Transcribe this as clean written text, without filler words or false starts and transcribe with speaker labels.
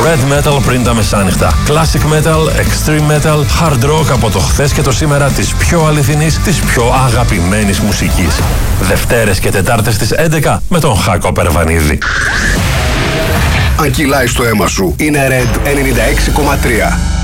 Speaker 1: Red Metal πριν τα μεσάνυχτα. Classic Metal, Extreme Metal, Hard Rock από το χθες και το σήμερα της πιο αληθινής, της πιο αγαπημένης μουσικής. Δευτέρες και Τετάρτες στις 11 με τον Χάκο Περβανίδη.
Speaker 2: Αν κυλάει στο αίμα σου, είναι Red 96,3.